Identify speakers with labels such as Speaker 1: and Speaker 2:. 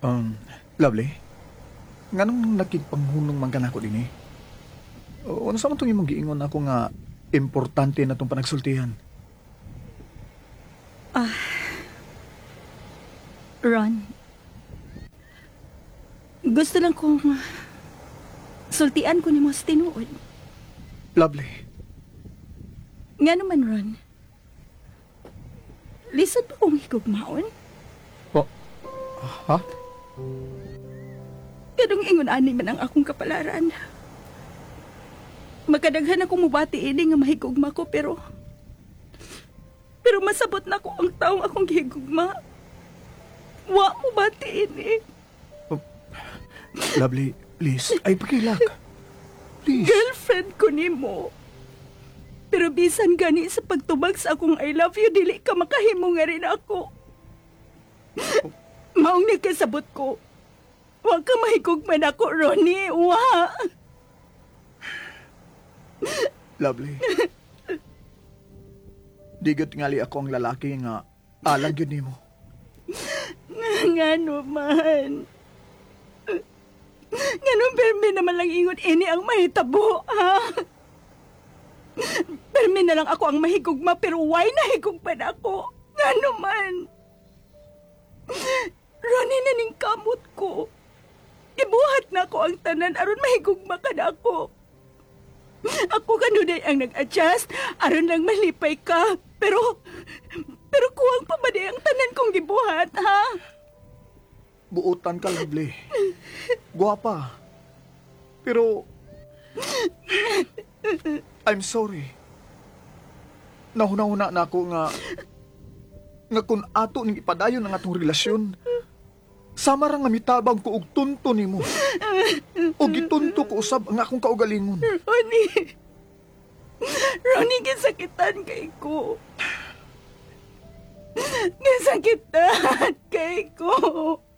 Speaker 1: Um, Lovely, nganong nakigpanghunong man ka na ako din eh? Ano sa man itong imong giingon ako nga importante na itong panagsultihan?
Speaker 2: Ron, gusto lang kong sultian ko ni mo sa tinuod.
Speaker 1: Lovely,
Speaker 2: Nga naman, Ron. Lisod pa kong higugmaon?
Speaker 1: ha?
Speaker 2: Kadong ingon-ani man ang akong kapalaran. Makadaghan akong mubati ini nga mahigugma ko, pero masabot na ko ang taong akong gihigugma. Wa mo bati ini.
Speaker 1: Lovely, please, ay pakilak. Please.
Speaker 2: Girlfriend ko nimo. Pero bisan gani sa pagtubag sa akong I love you, dili ka makahimo nga rin ako. Maong nagkasabot ko. Wa ka mahigugman ako, Ronnie. Wa.
Speaker 1: Lovely. Digot ngali ako ang lalaki nga alang yun nimo.
Speaker 2: Nga naman. Ganun, permi naman lang ingon ini ang mahitabo, ha? Permi na lang ako ang mahigugma, pero why nahigugman ako? Nga naman. Ronnie, naning kamot ko. Ibuhat na ko ang tanan, aron mahigugma ka na ako. Ako kanuday ang nag-adjust, aron lang malipay ka. Pero kuwang pa ba di ang tanan kong gibuhat, ha?
Speaker 1: Buutan ka, Lovely. Guwapa. Pero, I'm sorry. Nahuna-huna na ako nga kung ato ning ipadayon ang atong relasyon, sama ra nga mitabang ko og tunto nimo. O gitunto ko usab ang akong kaugalingon.
Speaker 2: Ronnie, gisakitan kay ko. Gisakitan kay ko.